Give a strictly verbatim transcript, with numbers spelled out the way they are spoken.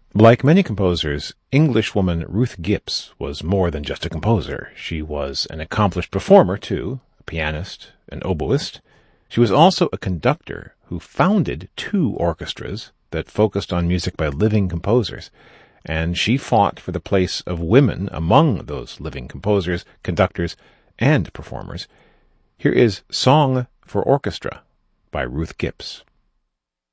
Like many composers, Englishwoman Ruth Gibbs was more than just a composer. She was an accomplished performer, too, a pianist, an oboist. She was also a conductor who founded two orchestras that focused on music by living composers, and she fought for the place of women among those living composers, conductors, and performers. Here is Song for Orchestra by Ruth Gibbs.